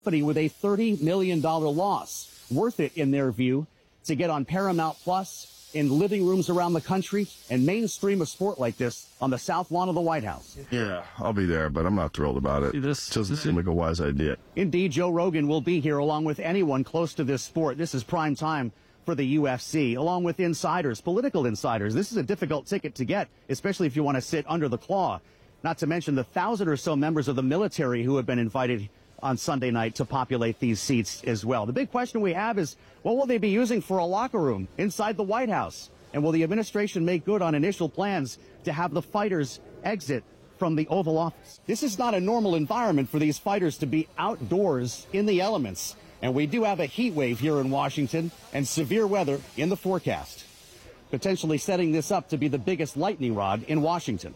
with a $30 million loss. Worth it, in their view, to get on Paramount Plus in living rooms around the country and mainstream a sport like this on the south lawn of the White House. Yeah, I'll be there, but I'm not thrilled about it. This doesn't seem like a wise idea. Indeed, Joe Rogan will be here along with anyone close to this sport. This is prime time for the UFC, along with insiders, political insiders. This is a difficult ticket to get, especially if you want to sit under the claw. Not to mention the 1,000 or so members of the military who have been invited on Sunday night to populate these seats as well. The big question we have is, what will they be using for a locker room inside the White House? And will the administration make good on initial plans to have the fighters exit from the Oval Office? This is not a normal environment for these fighters to be outdoors in the elements. And we do have a heat wave here in Washington and severe weather in the forecast, potentially setting this up to be the biggest lightning rod in Washington.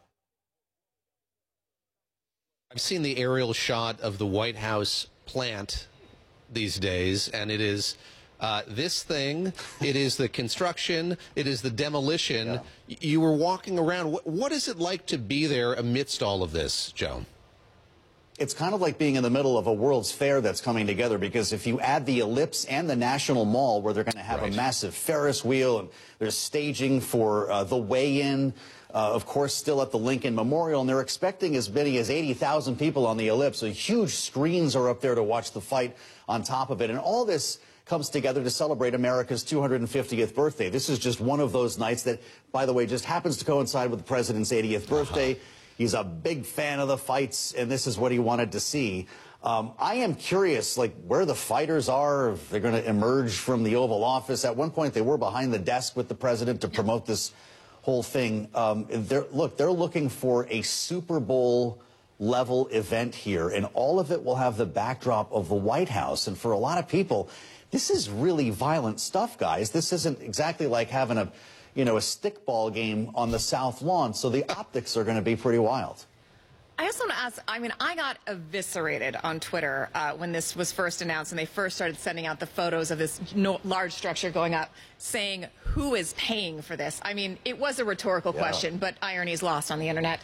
I've seen the aerial shot of the White House plant these days, and it is this thing, it is the construction, it is the demolition. Yeah. You were walking around. What is it like to be there amidst all of this, Joe? It's kind of like being in the middle of a World's Fair that's coming together, because if you add the Ellipse and the National Mall, where they're going to have a massive Ferris wheel, and there's staging for the weigh-in, of course, still at the Lincoln Memorial, and they're expecting as many as 80,000 people on the Ellipse. So huge screens are up there to watch the fight on top of it. And all this comes together to celebrate America's 250th birthday. This is just one of those nights that, by the way, just happens to coincide with the president's 80th birthday. He's a big fan of the fights, and this is what he wanted to see. I am curious, like, where the fighters are, if they're going to emerge from the Oval Office. At one point, they were behind the desk with the president to promote this whole thing. They're looking for a Super Bowl level event here, and all of it will have the backdrop of the White House. And for a lot of people, this is really violent stuff, guys. This isn't exactly like having a stickball game on the South Lawn, so the optics are going to be pretty wild. I also want to ask, I got eviscerated on Twitter when this was first announced and they first started sending out the photos of this large structure going up, saying, who is paying for this? I mean, it was a rhetorical question, but irony is lost on the internet.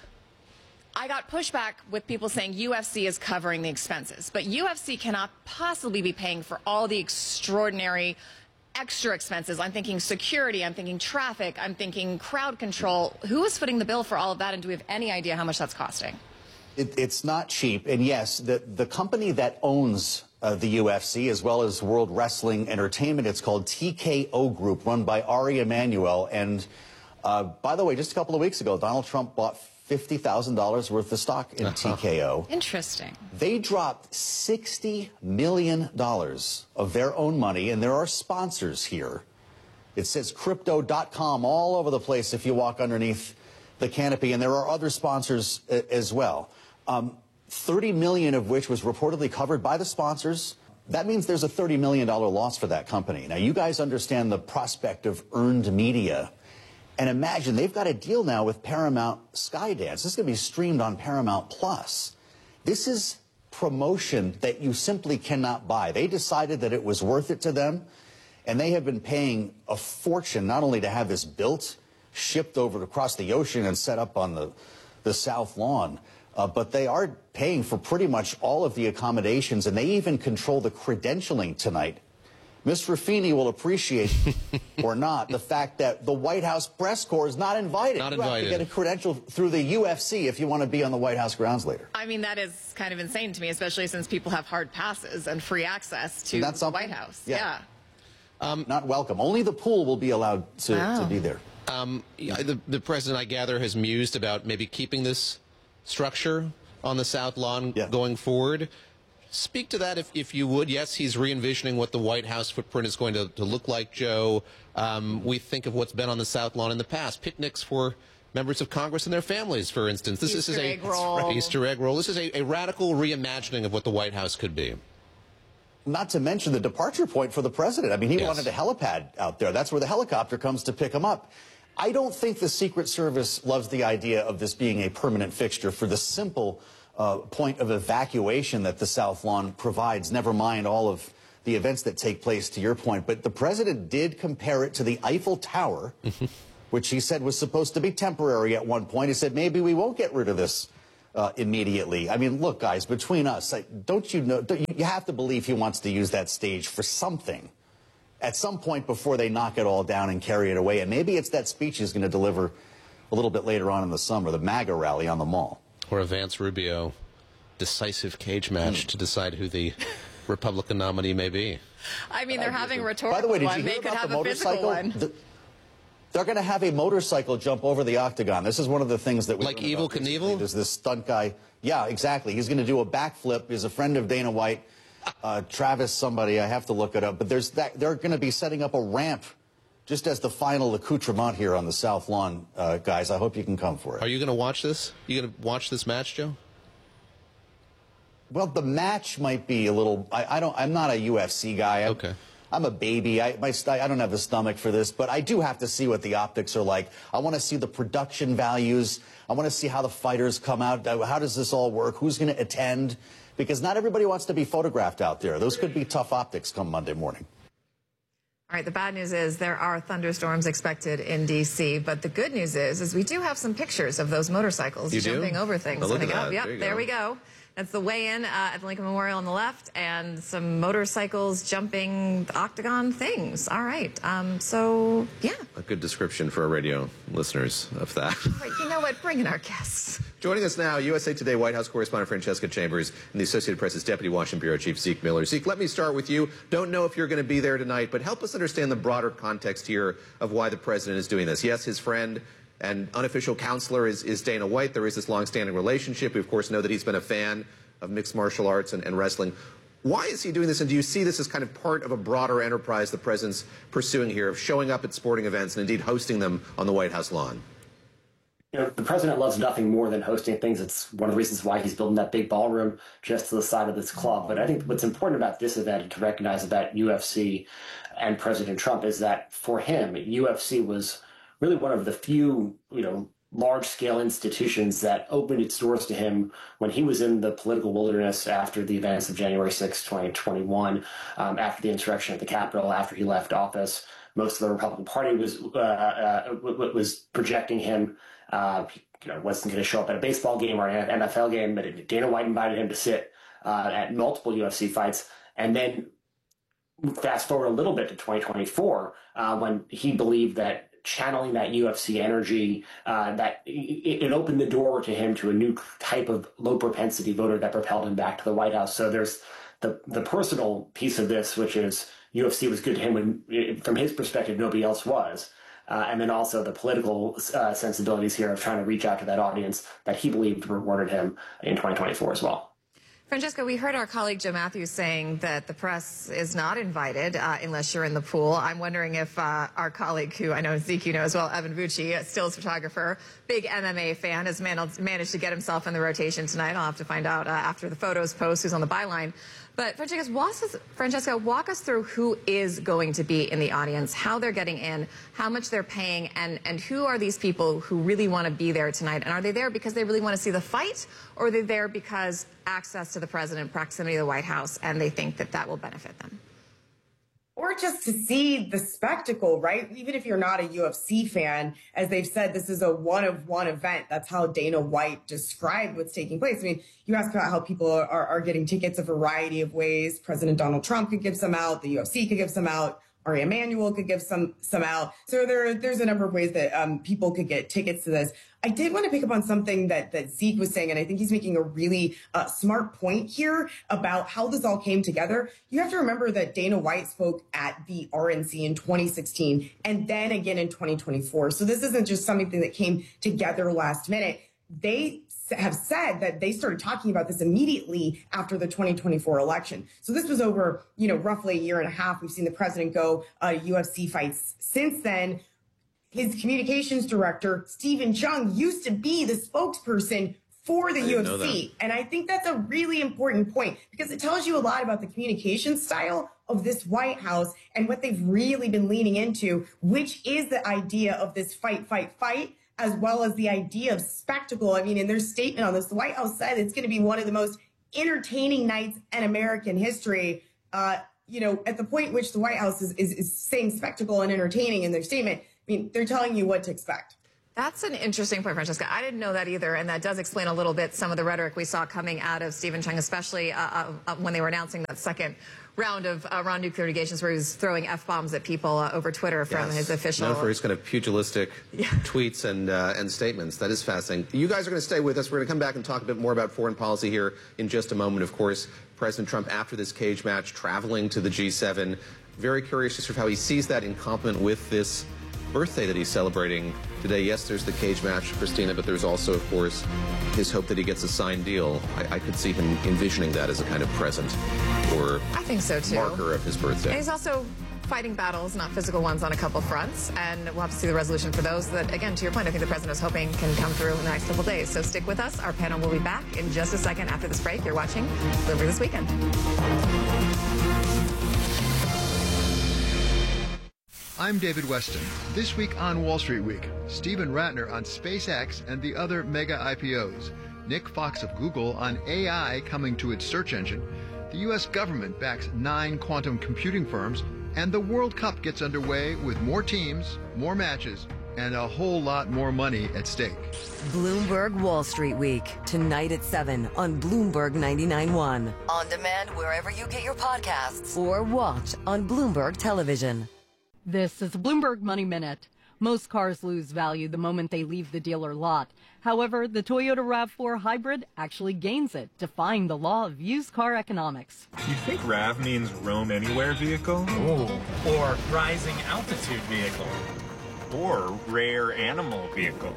I got pushback with people saying UFC is covering the expenses, but UFC cannot possibly be paying for all the extraordinary extra expenses. I'm thinking security, I'm thinking traffic, I'm thinking crowd control. Who is footing the bill for all of that, and do we have any idea how much that's costing? It's not cheap, and yes, the company that owns the UFC, as well as World Wrestling Entertainment, it's called TKO Group, run by Ari Emanuel. And by the way, just a couple of weeks ago, Donald Trump bought $50,000 worth of stock in TKO. Interesting. They dropped $60 million of their own money, and there are sponsors here. It says Crypto.com all over the place if you walk underneath the canopy, and there are other sponsors as well. 30 million of which was reportedly covered by the sponsors. That means there's a $30 million loss for that company. Now, you guys understand the prospect of earned media. And imagine, they've got a deal now with Paramount Skydance. This is going to be streamed on Paramount Plus. This is promotion that you simply cannot buy. They decided that it was worth it to them, and they have been paying a fortune not only to have this built, shipped over across the ocean and set up on the South Lawn, but they are paying for pretty much all of the accommodations, and they even control the credentialing tonight. Ms. Ruffini will appreciate, or not, the fact that the White House press corps is not invited. Not you have to get a credential through the UFC if you want to be on the White House grounds later. I mean, that is kind of insane to me, especially since people have hard passes and free access to the White House. Yeah. Not welcome. Only the pool will be allowed to be there. The president, I gather, has mused about maybe keeping this structure on the South Lawn going forward. Speak to that if you would. Yes, he's re-envisioning what the White House footprint is going to look like, Joe. We think of what's been on the South Lawn in the past. Picnics for members of Congress and their families, for instance. This is a Easter egg roll. This is a radical reimagining of what the White House could be. Not to mention the departure point for the president. I mean, he wanted a helipad out there. That's where the helicopter comes to pick him up. I don't think the Secret Service loves the idea of this being a permanent fixture for the simple point of evacuation that the South Lawn provides, never mind all of the events that take place, to your point. But the president did compare it to the Eiffel Tower, which he said was supposed to be temporary at one point. He said, maybe we won't get rid of this immediately. I mean, look, guys, between us, don't you know, you have to believe he wants to use that stage for something at some point before they knock it all down and carry it away. And maybe it's that speech he's going to deliver a little bit later on in the summer, the MAGA rally on the Mall. Or a Vance Rubio decisive cage match to decide who the Republican nominee may be. I mean, they're having a rhetorical By the way, did one. you hear They could about have the a physical motorcycle? one. They're going to have a motorcycle jump over the octagon. This is one of the things that we like Evel Knievel. There's this stunt guy. Yeah, exactly. He's going to do a backflip. He's a friend of Dana White, Travis somebody. I have to look it up. But they're going to be setting up a ramp just as the final accoutrement here on the South Lawn, guys. I hope you can come for it. Are you going to watch this? You going to watch this match, Joe? Well, the match might be a little. I'm not a UFC guy. Okay. I'm a baby. I don't have the stomach for this, but I do have to see what the optics are like. I want to see the production values. I want to see how the fighters come out. How does this all work? Who's going to attend? Because not everybody wants to be photographed out there. Those could be tough optics come Monday morning. All right, the bad news is there are thunderstorms expected in D.C., but the good news is we do have some pictures of those motorcycles jumping over things. Oh, look at that. Yep, there we go. That's the weigh-in at the Lincoln Memorial on the left, and some motorcycles jumping the octagon things. All right, so, yeah. A good description for our radio listeners of that. Right, you know what? Bring in our guests. Joining us now, USA Today White House correspondent Francesca Chambers and the Associated Press's Deputy Washington Bureau Chief Zeke Miller. Zeke, let me start with you. Don't know if you're going to be there tonight, but help us understand the broader context here of why the president is doing this. Yes, his friend and unofficial counselor is Dana White. There is this long-standing relationship. We, of course, know that he's been a fan of mixed martial arts and wrestling. Why is he doing this, and do you see this as kind of part of a broader enterprise the president's pursuing here of showing up at sporting events and indeed hosting them on the White House lawn? You know, the president loves nothing more than hosting things. It's one of the reasons why he's building that big ballroom just to the side of this club. But I think what's important about this event and to recognize about UFC and President Trump is that for him, UFC was really one of the few, large-scale institutions that opened its doors to him when he was in the political wilderness after the events of January 6, 2021, after the insurrection at the Capitol, after he left office. Most of the Republican Party was projecting him. Wasn't going to show up at a baseball game or an NFL game, but Dana White invited him to sit at multiple UFC fights. And then fast forward a little bit to 2024, when he believed that channeling that UFC energy, that it opened the door to him to a new type of low propensity voter that propelled him back to the White House. So there's the personal piece of this, which is UFC was good to him when, from his perspective, nobody else was. And then also the political sensibilities here of trying to reach out to that audience that he believed rewarded him in 2024 as well. Francesca, we heard our colleague Joe Matthews saying that the press is not invited unless you're in the pool. I'm wondering if our colleague, who I know Zeke, you know as well, Evan Vucci, stills photographer, big MMA fan, has managed to get himself in the rotation tonight. I'll have to find out after the photos post who's on the byline. But Francesca, walk us through who is going to be in the audience, how they're getting in, how much they're paying, and who are these people who really want to be there tonight? And are they there because they really want to see the fight, or are they there because access to the president, proximity to the White House, and they think that that will benefit them? Or just to see the spectacle, right? Even if you're not a UFC fan, as they've said, this is a one-of-one event. That's how Dana White described what's taking place. I mean, you ask about how people are getting tickets a variety of ways. President Donald Trump could give some out. The UFC could give some out. Ari Emanuel could give some out. So there's a number of ways that people could get tickets to this. I did want to pick up on something that Zeke was saying, and I think he's making a really smart point here about how this all came together. You have to remember that Dana White spoke at the RNC in 2016 and then again in 2024. So this isn't just something that came together last minute. They have said that they started talking about this immediately after the 2024 election. So this was over, roughly a year and a half. We've seen the president go UFC fights since then. His communications director, Stephen Chung, used to be the spokesperson for the UFC. And I think that's a really important point because it tells you a lot about the communication style of this White House and what they've really been leaning into, which is the idea of this fight, as well as the idea of spectacle. I mean, in their statement on this, the White House said it's going to be one of the most entertaining nights in American history. At the point in which the White House is saying spectacle and entertaining in their statement, I mean, they're telling you what to expect. That's an interesting point, Francesca. I didn't know that either, and that does explain a little bit some of the rhetoric we saw coming out of Stephen Chung, especially when they were announcing that second round of Iran nuclear negations, where he was throwing F-bombs at people over Twitter from his official... Known for his kind of pugilistic tweets and statements. That is fascinating. You guys are going to stay with us. We're going to come back and talk a bit more about foreign policy here in just a moment. Of course, President Trump, after this cage match, traveling to the G7. Very curious just sort of how he sees that in complement with this birthday that he's celebrating today. Yes, there's the cage match, Christina, but there's also, of course, his hope that he gets a signed deal. I could see him envisioning that as a kind of present or I think so too. Marker of his birthday. And he's also fighting battles, not physical ones, on a couple fronts, and we'll have to see the resolution for those that, again, to your point, I think the president is hoping can come through in the next couple days. So stick with us. Our panel will be back in just a second after this break. You're watching Bloomberg This Weekend. I'm David Weston. This week on Wall Street Week, Stephen Ratner on SpaceX and the other mega IPOs, Nick Fox of Google on AI coming to its search engine, the U.S. government backs 9 quantum computing firms, and the World Cup gets underway with more teams, more matches, and a whole lot more money at stake. Bloomberg Wall Street Week, tonight at 7 on Bloomberg 99.1. On demand wherever you get your podcasts or watch on Bloomberg Television. This is a Bloomberg Money Minute. Most cars lose value the moment they leave the dealer lot. However, the Toyota RAV4 Hybrid actually gains it, defying the law of used car economics. You think RAV means roam anywhere vehicle? Ooh, or rising altitude vehicle. Or rare animal vehicle.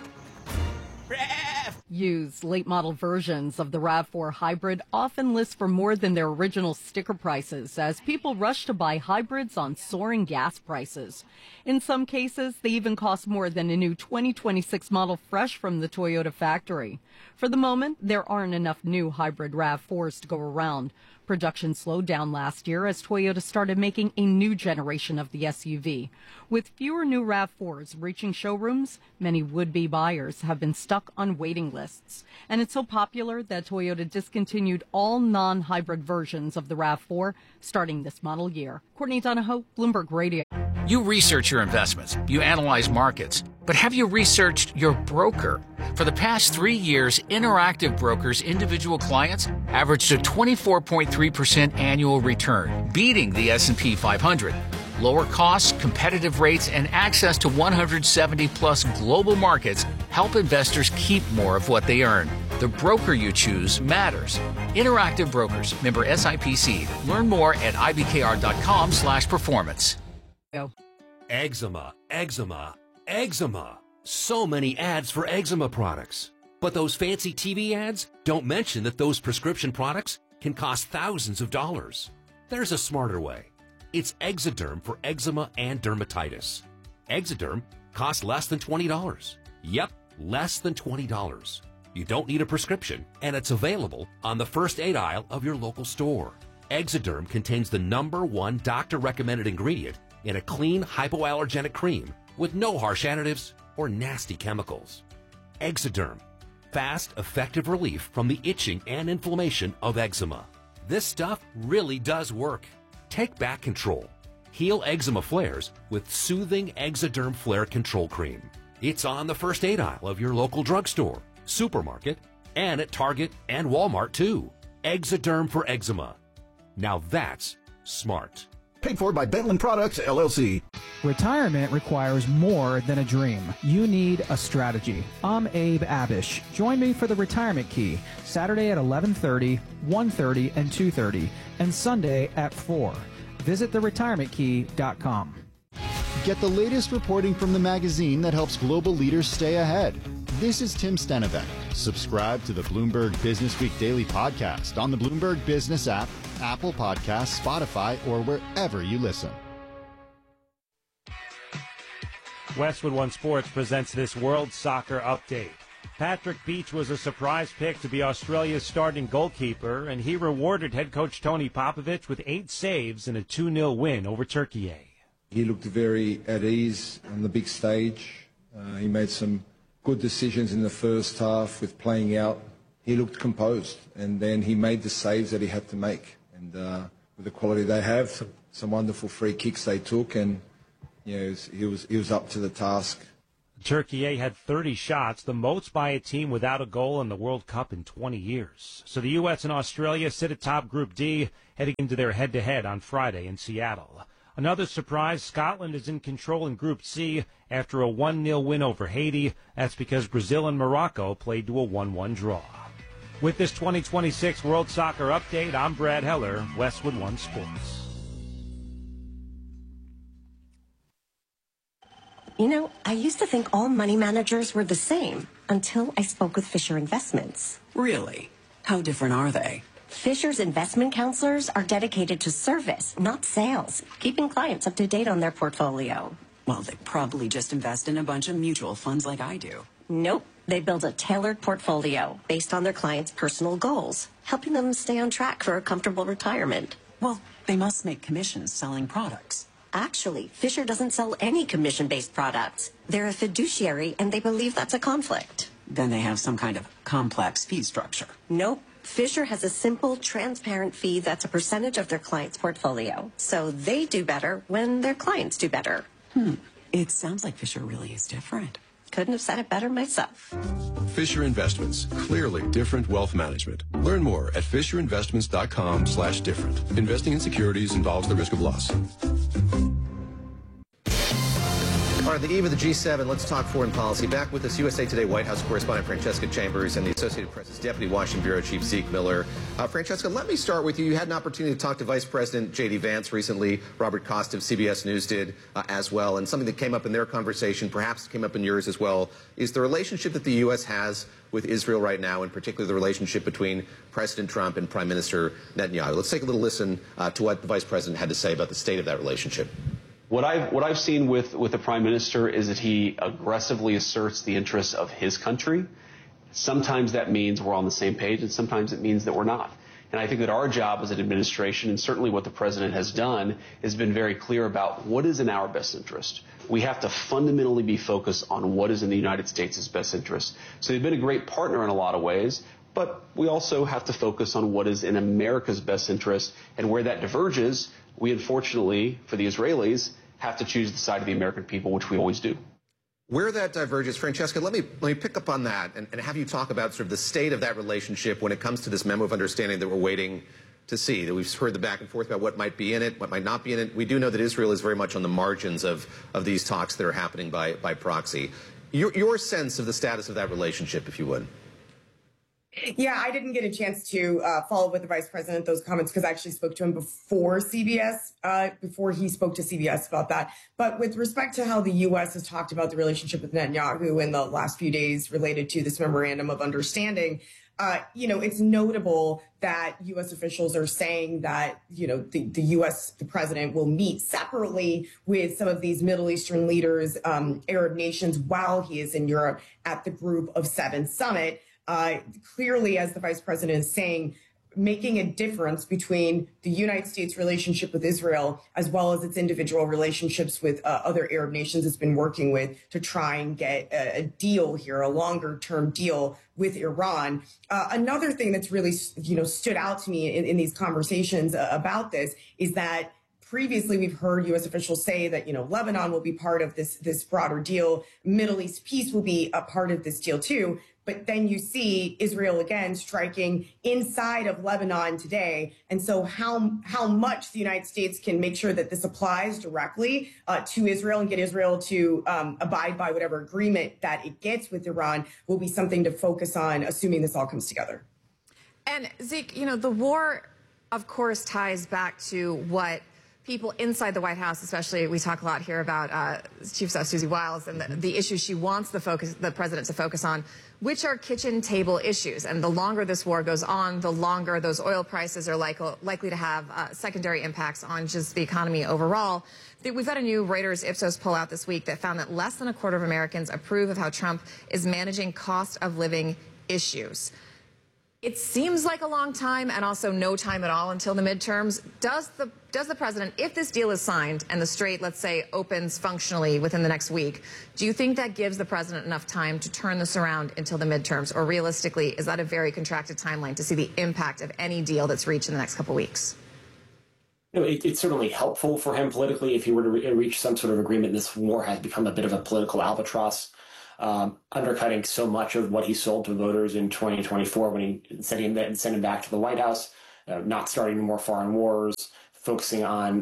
Used late-model versions of the RAV4 Hybrid often list for more than their original sticker prices as people rush to buy hybrids on soaring gas prices. In some cases, they even cost more than a new 2026 model fresh from the Toyota factory. For the moment, there aren't enough new hybrid RAV4s to go around. Production slowed down last year as Toyota started making a new generation of the SUV. With fewer new RAV4s reaching showrooms, many would-be buyers have been stuck on waiting lists. And it's so popular that Toyota discontinued all non-hybrid versions of the RAV4 starting this model year. Courtney Donahoe, Bloomberg Radio. You research your investments, you analyze markets, but have you researched your broker? For the past 3 years, Interactive Brokers' individual clients averaged a 24.3% annual return, beating the S&P 500. Lower costs, competitive rates, and access to 170-plus global markets help investors keep more of what they earn. The broker you choose matters. Interactive Brokers, member SIPC. Learn more at ibkr.com/performance. Eczema, eczema, eczema. So many ads for eczema products. But those fancy TV ads don't mention that those prescription products can cost thousands of dollars. There's a smarter way. It's Exoderm for eczema and dermatitis. Exoderm costs less than $20. Yep, less than $20. You don't need a prescription, and it's available on the first aid aisle of your local store. Exoderm contains the #1 doctor-recommended ingredient in a clean, hypoallergenic cream with no harsh additives or nasty chemicals. Exoderm, fast, effective relief from the itching and inflammation of eczema. This stuff really does work. Take back control. Heal eczema flares with soothing Exoderm Flare Control Cream. It's on the first aid aisle of your local drugstore, supermarket, and at Target and Walmart too. Exoderm for eczema. Now that's smart. Paid for by Bentland Products, LLC. Retirement requires more than a dream. You need a strategy. I'm Abe Abish. Join me for the Retirement Key, Saturday at 11:30, 1:30, and 2:30, and Sunday at 4. Visit theretirementkey.com. Get the latest reporting from the magazine that helps global leaders stay ahead. This is Tim Stenevec. Subscribe to the Bloomberg Business Week Daily Podcast on the Bloomberg Business app, Apple Podcasts, Spotify, or wherever you listen. Westwood One Sports presents this World Soccer Update. Patrick Beach was a surprise pick to be Australia's starting goalkeeper, and he rewarded head coach Tony Popovich with 8 saves in a 2-0 win over Turkey. He looked very at ease on the big stage. He made some good decisions in the first half with playing out. He looked composed, and then he made the saves that he had to make. And with the quality they have, some wonderful free kicks they took, and he was up to the task. Turkey had 30 shots, the most by a team without a goal in the World Cup in 20 years. So the U.S. and Australia sit atop Group D, heading into their head-to-head on Friday in Seattle. Another surprise, Scotland is in control in Group C after a 1-0 win over Haiti. That's because Brazil and Morocco played to a 1-1 draw. With this 2026 World Soccer Update, I'm Brad Heller, Westwood One Sports. You know, I used to think all money managers were the same until I spoke with Fisher Investments. Really? How different are they? Fisher's investment counselors are dedicated to service, not sales, keeping clients up to date on their portfolio. Well, they probably just invest in a bunch of mutual funds like I do. Nope. They build a tailored portfolio based on their clients' personal goals, helping them stay on track for a comfortable retirement. Well, they must make commissions selling products. Actually, Fisher doesn't sell any commission-based products. They're a fiduciary, and they believe that's a conflict. Then they have some kind of complex fee structure. Nope. Fisher has a simple, transparent fee that's a percentage of their client's portfolio. So they do better when their clients do better. It sounds like Fisher really is different. Couldn't have said it better myself. Fisher Investments. Clearly different wealth management. Learn more at fisherinvestments.com/different. Investing in securities involves the risk of loss. All right, the eve of the G7, let's talk foreign policy. Back with us, USA Today White House correspondent Francesca Chambers and the Associated Press's Deputy Washington Bureau Chief Zeke Miller. Francesca, let me start with you. You had an opportunity to talk to Vice President J.D. Vance recently. Robert Costa of CBS News did as well. And something that came up in their conversation, perhaps came up in yours as well, is the relationship that the U.S. has with Israel right now, in particular the relationship between President Trump and Prime Minister Netanyahu. Let's take a little listen to what the Vice President had to say about the state of that relationship. What I've seen with the Prime Minister is that he aggressively asserts the interests of his country. Sometimes that means we're on the same page, and sometimes it means that we're not. And I think that our job as an administration, and certainly what the President has done, has been very clear about what is in our best interest. We have to fundamentally be focused on what is in the United States' best interest. So they've been a great partner in a lot of ways, but we also have to focus on what is in America's best interest, and where that diverges, we unfortunately, for the Israelis, have to choose the side of the American people, which we always do. Where that diverges, Francesca, let me pick up on that and have you talk about sort of the state of that relationship when it comes to this memo of understanding that we're waiting to see. That we've heard the back and forth about what might be in it, what might not be in it. We do know that Israel is very much on the margins of these talks that are happening by proxy. Your sense of the status of that relationship, if you would. Yeah, I didn't get a chance to follow up with the Vice President those comments because I actually spoke to him before CBS, before he spoke to CBS about that. But with respect to how the U.S. has talked about the relationship with Netanyahu in the last few days related to this memorandum of understanding, it's notable that U.S. officials are saying that, the U.S., the president will meet separately with some of these Middle Eastern leaders, Arab nations, while he is in Europe at the Group of Seven summit. Clearly, as the Vice President is saying, making a difference between the United States relationship with Israel as well as its individual relationships with other Arab nations it's been working with to try and get a deal here, a longer-term deal with Iran. Another thing that's really, stood out to me in these conversations about this is that previously, we've heard U.S. officials say that, Lebanon will be part of this broader deal. Middle East peace will be a part of this deal, too. But then you see Israel again striking inside of Lebanon today. And so how much the United States can make sure that this applies directly to Israel and get Israel to abide by whatever agreement that it gets with Iran will be something to focus on, assuming this all comes together. And Zeke, the war, of course, ties back to what people inside the White House, especially, we talk a lot here about Chief of Staff Susie Wiles and the issues she wants the president to focus on, which are kitchen table issues. And the longer this war goes on, the longer those oil prices are likely to have secondary impacts on just the economy overall. We've got a new Reuters Ipsos poll out this week that found that less than a quarter of Americans approve of how Trump is managing cost of living issues. It seems like a long time and also no time at all until the midterms. Does the president, if this deal is signed and the Strait, let's say, opens functionally within the next week, do you think that gives the president enough time to turn this around until the midterms? Or realistically, is that a very contracted timeline to see the impact of any deal that's reached in the next couple of weeks? It's certainly helpful for him politically if he were to reach some sort of agreement. This war has become a bit of a political albatross undercutting so much of what he sold to voters in 2024 when he said he sent him back to the White House, not starting more foreign wars, focusing on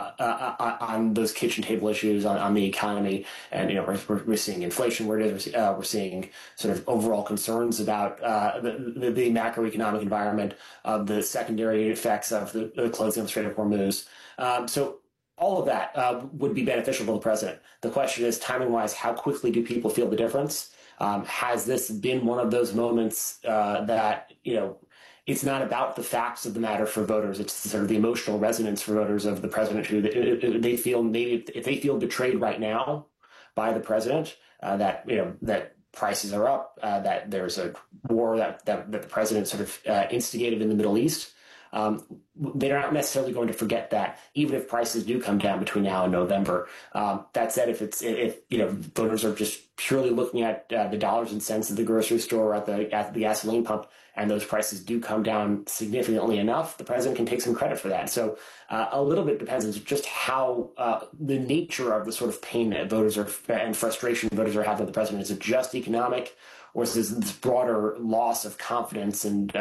those kitchen table issues, on the economy. And, we're seeing inflation where it is. We're seeing sort of overall concerns about the macroeconomic environment, the secondary effects of the closing of the Strait of Hormuz. So all of that would be beneficial to the president. The question is, timing-wise, how quickly do people feel the difference? Has this been one of those moments that, it's not about the facts of the matter for voters. It's sort of the emotional resonance for voters of the president who they feel, maybe if they feel betrayed right now by the president, that prices are up, that there's a war that the president sort of instigated in the Middle East. They're not necessarily going to forget that, even if prices do come down between now and November. That said, if voters are just purely looking at the dollars and cents at the grocery store or at the gasoline pump, and those prices do come down significantly enough, the president can take some credit for that. So a little bit depends on just how the nature of the sort of pain that voters are and frustration voters are having with the president. Is it just economic, or is this broader loss of confidence and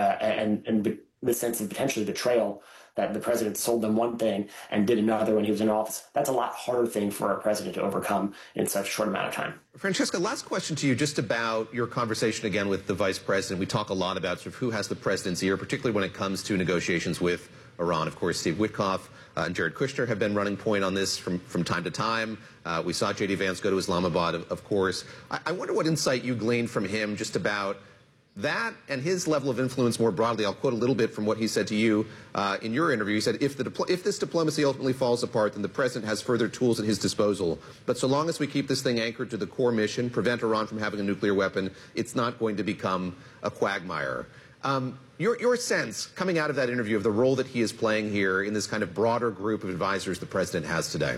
the sense of potentially betrayal that the president sold them one thing and did another when he was in office? That's a lot harder thing for a president to overcome in such a short amount of time. Francesca, last question to you, just about your conversation again with the vice president. We talk a lot about sort of who has the president's ear, particularly when it comes to negotiations with Iran. Of course, Steve Witkoff and Jared Kushner have been running point on this from time to time. We saw J.D. Vance go to Islamabad, of course. I wonder what insight you gleaned from him just about that and his level of influence more broadly. I'll quote a little bit from what he said to you in your interview. He said, if this diplomacy ultimately falls apart, then the president has further tools at his disposal. But so long as we keep this thing anchored to the core mission, prevent Iran from having a nuclear weapon, it's not going to become a quagmire. Your sense, coming out of that interview, of the role that he is playing here in this kind of broader group of advisors the president has today?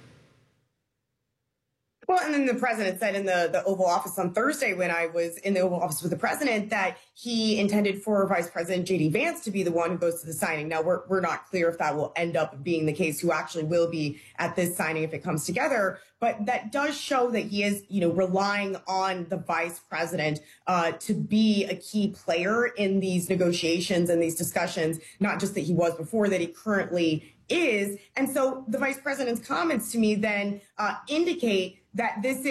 Well, and then the president said in the Oval Office on Thursday, when I was in the Oval Office with the president, that he intended for Vice President J.D. Vance to be the one who goes to the signing. Now, we're not clear if that will end up being the case, who actually will be at this signing if it comes together. But that does show that he is, relying on the vice president to be a key player in these negotiations and these discussions, not just that he was before, that he currently is. And so the vice president's comments to me then indicate that this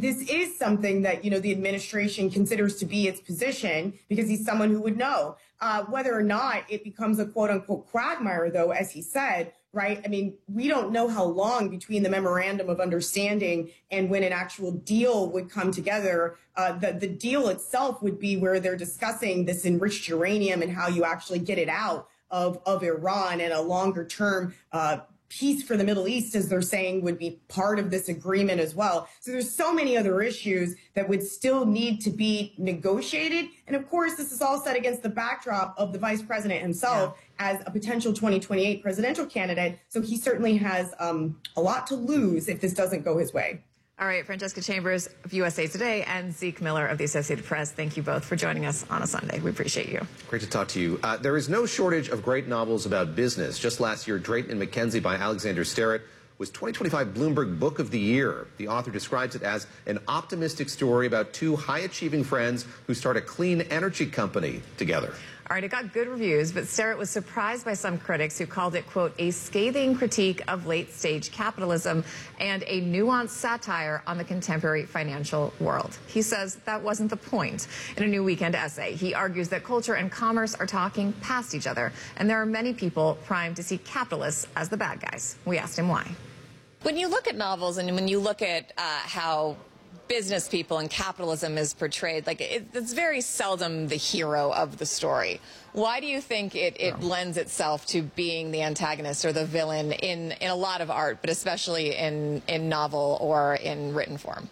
is something that, the administration considers to be its position, because he's someone who would know. Whether or not it becomes a quote unquote quagmire, though, as he said, right? I mean, we don't know how long between the memorandum of understanding and when an actual deal would come together. The deal itself would be where they're discussing this enriched uranium and how you actually get it out of Iran, and a longer term peace for the Middle East, as they're saying, would be part of this agreement as well. So there's so many other issues that would still need to be negotiated. And of course, this is all set against the backdrop of the vice president himself as a potential 2028 presidential candidate. So he certainly has a lot to lose if this doesn't go his way. All right, Francesca Chambers of USA Today and Zeke Miller of the Associated Press, thank you both for joining us on a Sunday. We appreciate you. Great to talk to you. There is no shortage of great novels about business. Just last year, Drayton and Mackenzie by Alexander Sterrett was 2025 Bloomberg Book of the Year. The author describes it as an optimistic story about two high-achieving friends who start a clean energy company together. All right, it got good reviews, but Sterrett was surprised by some critics who called it, quote, a scathing critique of late-stage capitalism and a nuanced satire on the contemporary financial world. He says that wasn't the point. In a New Weekend essay, he argues that culture and commerce are talking past each other, and there are many people primed to see capitalists as the bad guys. We asked him why. When you look at novels and when you look at how business people and capitalism is portrayed, it's very seldom the hero of the story. Why do you think it lends itself to being the antagonist or the villain in a lot of art, but especially in novel or in written form?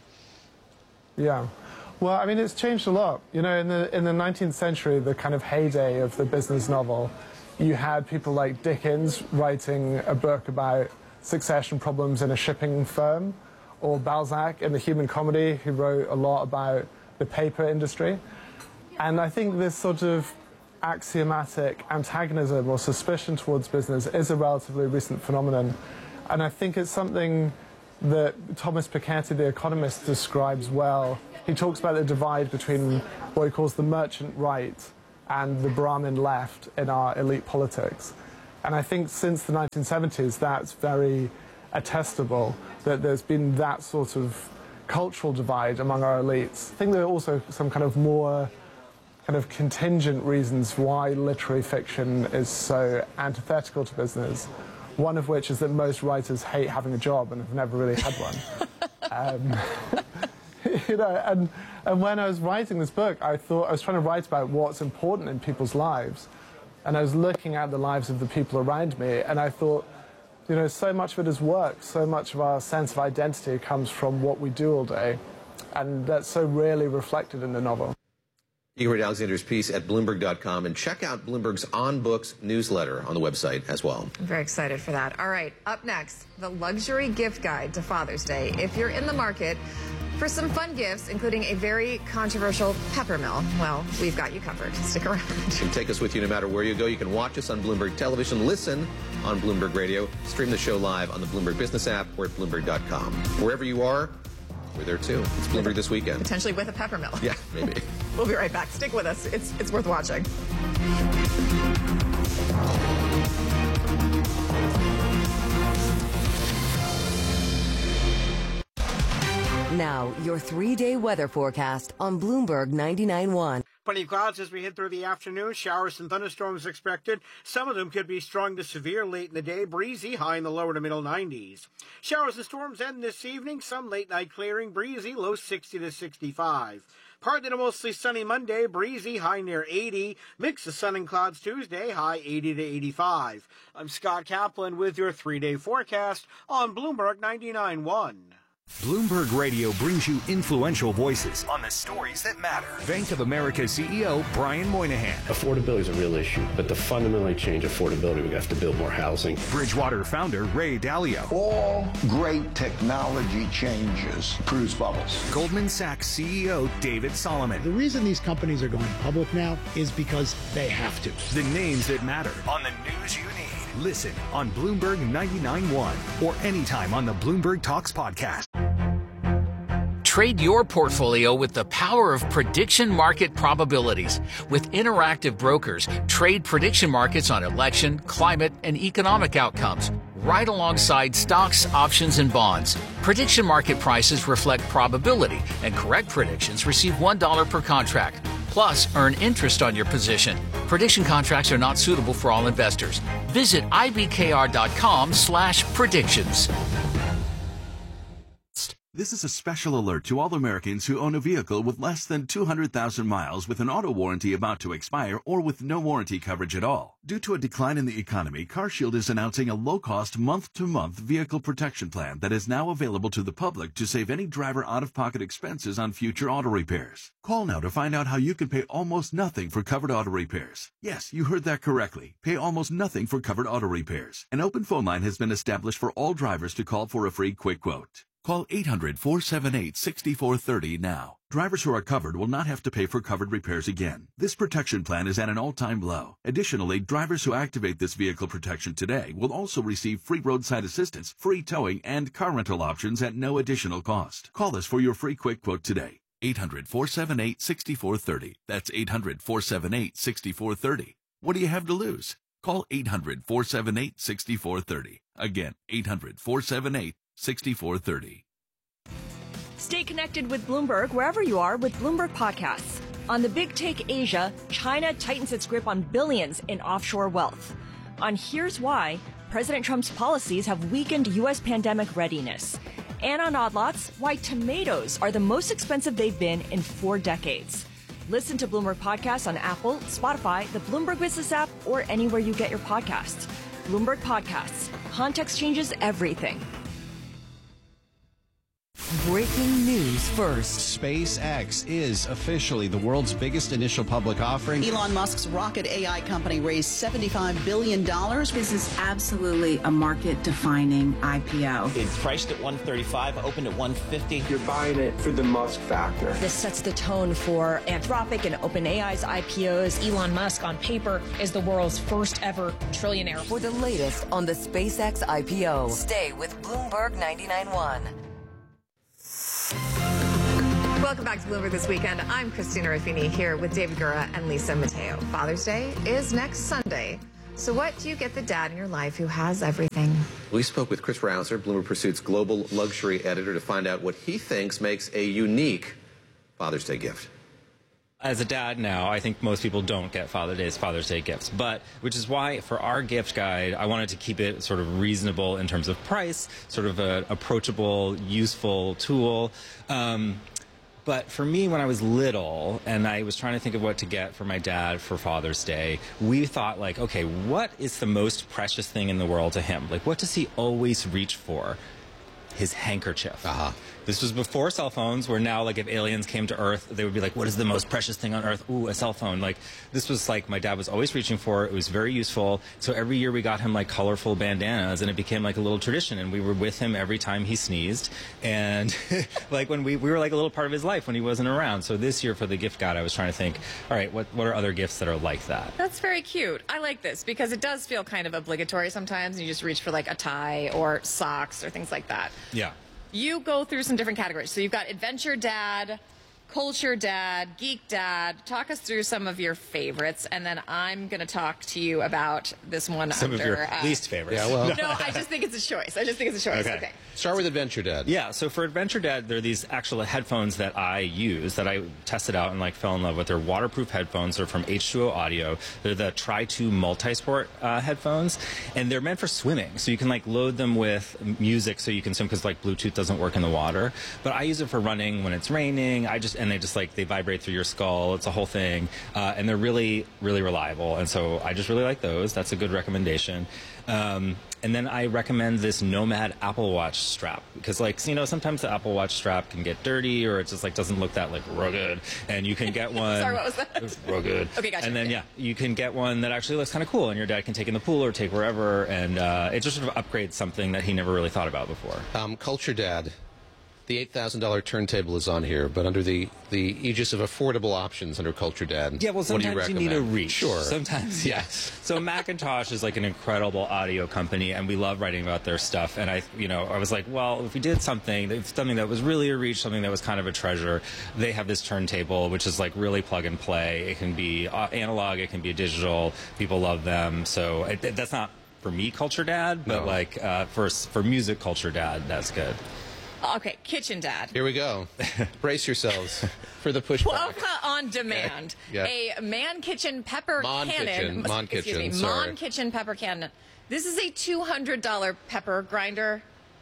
Yeah. Well, I mean, it's changed a lot. In the 19th century, the kind of heyday of the business novel, you had people like Dickens writing a book about succession problems in a shipping firm, or Balzac in The Human Comedy, who wrote a lot about the paper industry. And I think this sort of axiomatic antagonism or suspicion towards business is a relatively recent phenomenon. And I think it's something that Thomas Piketty, the economist, describes well he talks about the divide between what he calls the merchant right and the Brahmin left in our elite politics. And I think since the 1970s, that's very attestable, that there's been that sort of cultural divide among our elites. I think there are also some kind of more kind of contingent reasons why literary fiction is so antithetical to business. One of which is that most writers hate having a job and have never really had one. You know, and when I was writing this book, I thought I was trying to write about what's important in people's lives. And I was looking at the lives of the people around me, and I thought, you know, so much of it is work, so much of our sense of identity comes from what we do all day, and that's so rarely reflected in the novel. You can read Alexander's piece at Bloomberg.com and check out Bloomberg's On Books newsletter on the website as well. I'm very excited for that. All right, up next, the luxury gift guide to Father's Day. If you're in the market for some fun gifts, including a very controversial pepper mill, well, we've got you covered. Stick around. You can take us with you no matter where you go. You can watch us on Bloomberg Television, listen on Bloomberg Radio, stream the show live on the Bloomberg Business app or at Bloomberg.com. Wherever you are, we're there too. It's Bloomberg This Weekend. Potentially with a pepper mill. Yeah, maybe. We'll be right back. Stick with us. It's worth watching. Now, your 3-day weather forecast on Bloomberg 99.1. Plenty of clouds as we head through the afternoon. Showers and thunderstorms expected. Some of them could be strong to severe late in the day. Breezy, high in the lower to middle 90s. Showers and storms end this evening. Some late night clearing. Breezy, low 60 to 65. Partly to mostly sunny Monday. Breezy, high near 80. Mix of sun and clouds Tuesday, high 80 to 85. I'm Scott Kaplan with your 3-day forecast on Bloomberg 99.1. Bloomberg Radio brings you influential voices on the stories that matter. Bank of America CEO Brian Moynihan. Affordability is a real issue, but to fundamentally change affordability, we have to build more housing. Bridgewater founder Ray Dalio. All great technology changes produce bubbles. Goldman Sachs CEO David Solomon. The reason these companies are going public now is because they have to. The names that matter on the news you need. Listen on Bloomberg 99.1 or anytime on the Bloomberg Talks podcast. Trade your portfolio with the power of prediction market probabilities. With Interactive Brokers, trade prediction markets on election, climate, and economic outcomes, right alongside stocks, options, and bonds. Prediction market prices reflect probability, and correct predictions receive $1 per contract. Plus, earn interest on your position. Prediction contracts are not suitable for all investors. Visit ibkr.com/predictions. This is a special alert to all Americans who own a vehicle with less than 200,000 miles with an auto warranty about to expire or with no warranty coverage at all. Due to a decline in the economy, CarShield is announcing a low-cost month-to-month vehicle protection plan that is now available to the public to save any driver out-of-pocket expenses on future auto repairs. Call now to find out how you can pay almost nothing for covered auto repairs. Yes, you heard that correctly. Pay almost nothing for covered auto repairs. An open phone line has been established for all drivers to call for a free quick quote. Call 800-478-6430 now. Drivers who are covered will not have to pay for covered repairs again. This protection plan is at an all-time low. Additionally, drivers who activate this vehicle protection today will also receive free roadside assistance, free towing, and car rental options at no additional cost. Call us for your free quick quote today. 800-478-6430. That's 800-478-6430. What do you have to lose? Call 800-478-6430. Again, 800-478-6430. Stay connected with Bloomberg wherever you are with Bloomberg Podcasts. On the Big Take Asia, China tightens its grip on billions in offshore wealth. On Here's Why, President Trump's policies have weakened U.S. pandemic readiness. And on Odd Lots, why tomatoes are the most expensive they've been in 4 decades. Listen to Bloomberg Podcasts on Apple, Spotify, the Bloomberg Business app, or anywhere you get your podcasts. Bloomberg Podcasts. Context changes everything. Breaking news first. SpaceX is officially the world's biggest initial public offering. Elon Musk's rocket AI company raised $75 billion. This is absolutely a market-defining IPO. It's priced at $135, opened at $150. You're buying it for the Musk factor. This sets the tone for Anthropic and OpenAI's IPOs. Elon Musk, on paper, is the world's first ever trillionaire. For the latest on the SpaceX IPO, stay with Bloomberg 99.1. Welcome back to Bloomberg This Weekend. I'm Christina Ruffini here with David Gura and Lisa Mateo. Father's Day is next Sunday. So what do you get the dad in your life who has everything? We spoke with Chris Rouser, Bloomberg Pursuit's global luxury editor, to find out what he thinks makes a unique Father's Day gift. As a dad now, I think most people don't get Father's Day gifts, but which is why for our gift guide, I wanted to keep it sort of reasonable in terms of price, sort of an approachable, useful tool. But for me, when I was little and I was trying to think of what to get for my dad for Father's Day, we thought like, okay, what is the most precious thing in the world to him? Like, what does he always reach for? His handkerchief. This was before cell phones, where now, like, if aliens came to Earth, they would be like, what is the most precious thing on Earth? Ooh, a cell phone. Like, this was, like, my dad was always reaching for. It was very useful. So every year we got him, like, colorful bandanas, and it became, like, a little tradition. And we were with him every time he sneezed. And, like, when we were, like, a little part of his life when he wasn't around. So this year for the gift guide, I was trying to think, all right, what are other gifts that are like that? That's very cute. I like this because it does feel kind of obligatory sometimes, and you just reach for, like, a tie or socks or things like that. Yeah. You go through some different categories. So you've got Adventure Dad, Culture Dad, Geek Dad. Talk us through some of your favorites, and then I'm going to talk to you about this one. Some of your least favorites. Yeah, well. No, I just think it's a choice. Okay. Start with Adventure Dad. Yeah, so for Adventure Dad, there are these actual headphones that I use, that I tested out and like fell in love with. They're waterproof headphones. They're from H2O Audio. They're the Tri2 multi-sport headphones, and they're meant for swimming. So you can like load them with music so you can swim, because like Bluetooth doesn't work in the water. But I use it for running when it's raining. And they vibrate through your skull. It's a whole thing, and they're really, really reliable. And so I just really like those. That's a good recommendation. And then I recommend this Nomad Apple Watch strap, because like, you know, sometimes the Apple Watch strap can get dirty, or it just like doesn't look that like rugged, and you can get one. Sorry, what was that? Rugged. Okay, gotcha. And then yeah, you can get one that actually looks kind of cool, and your dad can take in the pool or take wherever, and it just sort of upgrades something that he never really thought about before. Culture Dad. The $8,000 turntable is on here, but under the aegis of affordable options under Culture Dad. Yeah, well, sometimes what do you recommend? need a reach. Sure. Sometimes, yes. So Macintosh is like an incredible audio company, and we love writing about their stuff. And I was like, well, if we did something that was really a reach, something that was kind of a treasure, they have this turntable, which is like really plug and play. It can be analog, it can be digital. People love them. So that's not for me, Culture Dad, but like for music, Culture Dad, that's good. Okay, Kitchen Dad. Here we go. Brace yourselves for the pushback. Ploca on demand. Yeah. A Man Kitchen pepper cannon. Mon Kitchen pepper cannon. This is a $200 pepper grinder.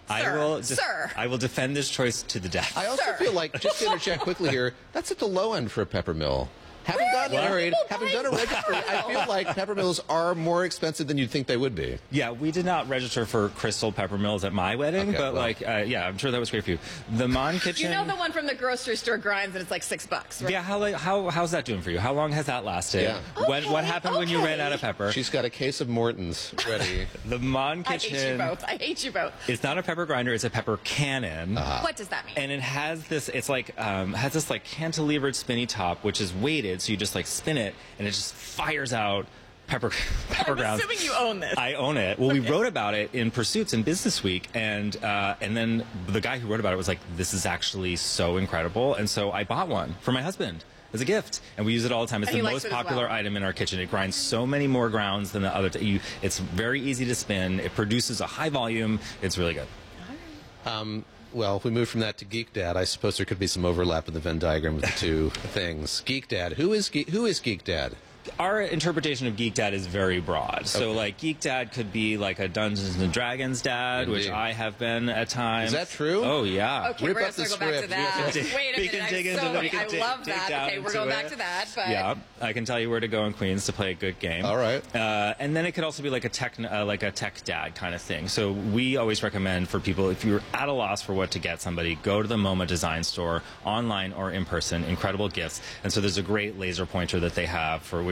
I will defend this choice to the death. I also feel like, just to interject quickly here, that's at the low end for a pepper mill. Having gotten married, having done a registry, I feel like pepper mills are more expensive than you'd think they would be. Yeah, we did not register for crystal pepper mills at my wedding, yeah, I'm sure that was great for you. The Mon Kitchen. You know the one from the grocery store grinds and it's like $6, right? Yeah, how's that doing for you? How long has that lasted? Yeah. What happened when you ran out of pepper? She's got a case of Morton's ready. The Mon Kitchen. I hate you both. It's not a pepper grinder, it's a pepper cannon. What does that mean? And it has this, it's like, has this like cantilevered spinny top, which is weighted, so you just like spin it, and it just fires out pepper grounds. I'm assuming you own this. I own it. Well, we wrote about it in Pursuits in Business Week, and then the guy who wrote about it was like, this is actually so incredible, and so I bought one for my husband as a gift, and we use it all the time. It's the most popular item in our kitchen. It grinds so many more grounds than the other. It's very easy to spin. It produces a high volume. It's really good. Well, if we move from that to Geek Dad, I suppose there could be some overlap in the Venn diagram with the two things. Geek Dad. Who is Geek Dad? Our interpretation of Geek Dad is very broad. So, like, Geek Dad could be like a Dungeons and Dragons dad, which I have been at times. Is that true? Oh, yeah. Okay, we're going to circle back to that. Wait a minute. I love that. Okay, we're going back to that. But yeah, I can tell you where to go in Queens to play a good game. All right. And then it could also be like a tech dad kind of thing. So we always recommend for people, if you're at a loss for what to get somebody, go to the MoMA Design Store, online or in person. Incredible gifts. And so there's a great laser pointer that they have, for which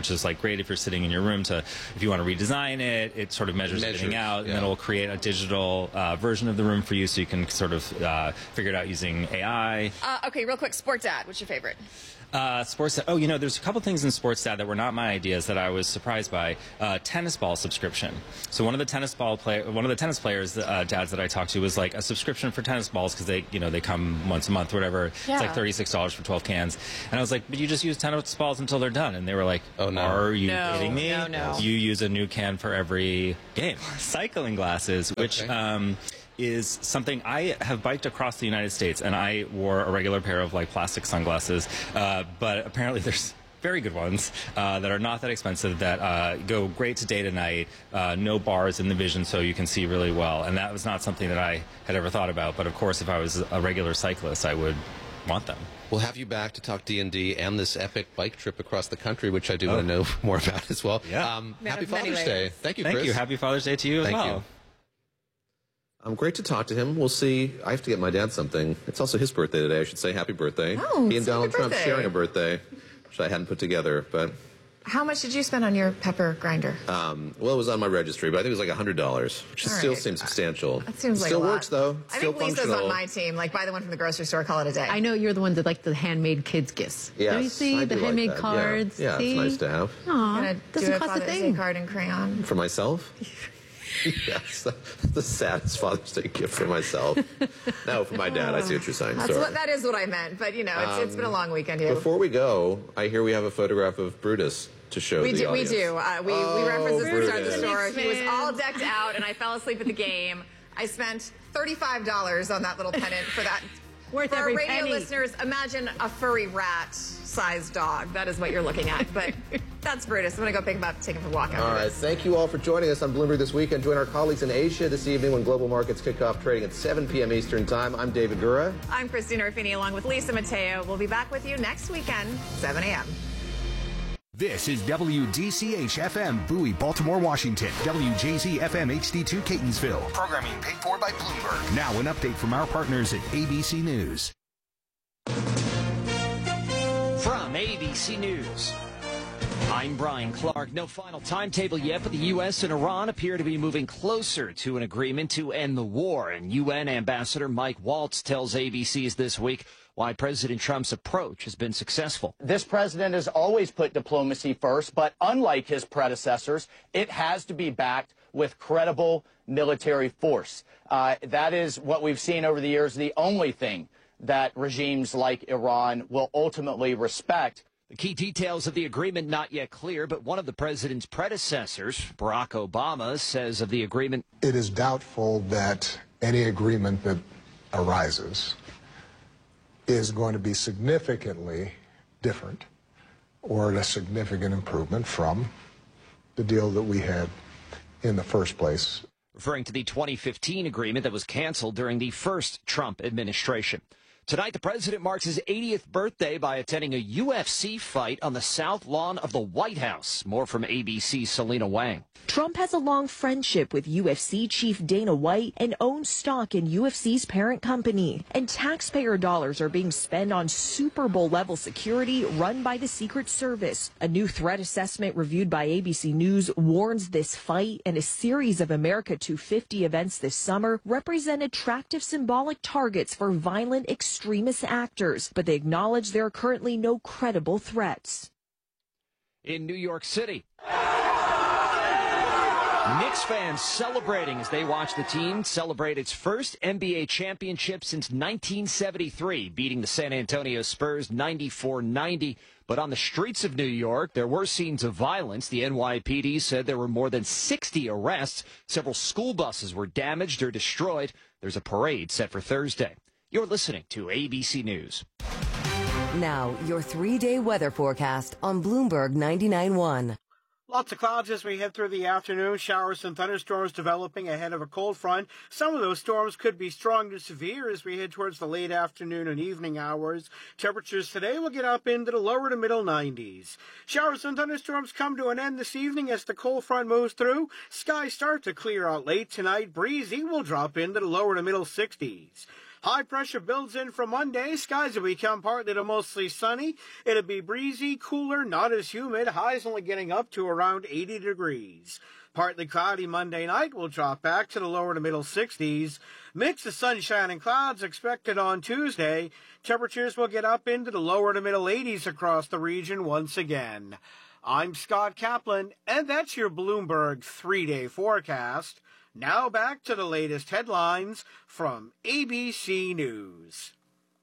which is like great if you're sitting in your room if you want to redesign it, it sort of measures everything out, and then it'll create a digital version of the room for you, so you can sort of figure it out using AI. Okay, real quick, sports ad. What's your favorite? Sports. Oh, there's a couple things in sports that were not my ideas that I was surprised by. Tennis ball subscription. So one of the tennis players, dads that I talked to, was like a subscription for tennis balls because they come once a month or whatever. Yeah. It's like $36 for 12 cans. And I was like, but you just use tennis balls until they're done. And they were like, oh no, are you kidding me? No. You use a new can for every game. Cycling glasses, which. Is something I have biked across the United States, and I wore a regular pair of like plastic sunglasses, but apparently there's very good ones that are not that expensive that go great to day to night, no bars in the vision so you can see really well, and that was not something that I had ever thought about, but of course if I was a regular cyclist I would want them. We'll have you back to talk D&D and this epic bike trip across the country, which I do want to know more about as well. Yeah. Happy Father's Day. Thank you, Chris. Thank you. Happy Father's Day to you as well. Thank you. Great to talk to him. We'll see. I have to get my dad something. It's also his birthday today. I should say happy birthday. Oh, he and Donald Trump birthday. sharing a birthday, which I hadn't put together. But How much did you spend on your pepper grinder? well, it was on my registry, but I think it was like $100, which still seems substantial. That seems like still a lot. works though. I Still think Lisa's functional. on my team. Like, buy the one from the grocery store, call it a day. I know you're the one that like the handmade kids gifts. Yes, Don't you see I the do like handmade that. cards? Yeah, see? it's nice to have. Aw, gonna do doesn't a cost a Father's Day thing. card and crayon. For myself? Yes, the saddest Father's Day gift for myself. No, for my dad. I see what you're saying. Sorry. That is what I meant. But, it's been a long weekend here. Before we go, I hear we have a photograph of Brutus to show the audience. We do. We referenced this at the start of the Brutus. store. He was all decked out, and I fell asleep at the game. I spent $35 on that little pennant for that. Worth for every our radio penny. listeners, imagine a furry rat-sized dog. That is what you're looking at. But that's Brutus. I'm going to go pick him up, take him for a walk. All right. Thank you all for joining us on Bloomberg This Weekend. Join our colleagues in Asia this evening when global markets kick off trading at 7 p.m. Eastern Time. I'm David Gura. I'm Christina Ruffini, along with Lisa Mateo. We'll be back with you next weekend, 7 a.m. This is WDCH-FM, Bowie, Baltimore, Washington. WJZ-FM HD2, Catonsville. Programming paid for by Bloomberg. Now an update from our partners at ABC News. From ABC News, I'm Brian Clark. No final timetable yet, but the U.S. and Iran appear to be moving closer to an agreement to end the war. And UN Ambassador Mike Waltz tells ABC's This Week why President Trump's approach has been successful. This president has always put diplomacy first, but unlike his predecessors, it has to be backed with credible military force. That is what we've seen over the years, the only thing that regimes like Iran will ultimately respect. The key details of the agreement not yet clear, but one of the president's predecessors, Barack Obama, says of the agreement, it is doubtful that any agreement that arises is going to be significantly different or a significant improvement from the deal that we had in the first place. referring to the 2015 agreement that was canceled during the first Trump administration. Tonight, the president marks his 80th birthday by attending a UFC fight on the South Lawn of the White House. More from ABC's Selena Wang. Trump has a long friendship with UFC chief Dana White and owns stock in UFC's parent company. And taxpayer dollars are being spent on Super Bowl level security run by the Secret Service. A new threat assessment reviewed by ABC News warns this fight and a series of America 250 events this summer represent attractive symbolic targets for violent extremist actors, but they acknowledge there are currently no credible threats. In New York City, Knicks fans celebrating as they watch the team celebrate its first NBA championship since 1973, beating the San Antonio Spurs 94-90. But on the streets of New York, there were scenes of violence. The NYPD said there were more than 60 arrests. Several school buses were damaged or destroyed. There's a parade set for Thursday. You're listening to ABC News. Now, your 3-day weather forecast on Bloomberg 99.1. Lots of clouds as we head through the afternoon. Showers and thunderstorms developing ahead of a cold front. Some of those storms could be strong to severe as we head towards the late afternoon and evening hours. Temperatures today will get up into the lower to middle 90s. Showers and thunderstorms come to an end this evening as the cold front moves through. Skies start to clear out late tonight. Breezy will drop into the lower to middle 60s. High pressure builds in for Monday. Skies will become partly to mostly sunny. It'll be breezy, cooler, not as humid. Highs only getting up to around 80 degrees. Partly cloudy Monday night will drop back to the lower to middle 60s. Mix of sunshine and clouds expected on Tuesday. Temperatures will get up into the lower to middle 80s across the region once again. I'm Scott Kaplan, and that's your Bloomberg 3-day forecast. Now back to the latest headlines from ABC News.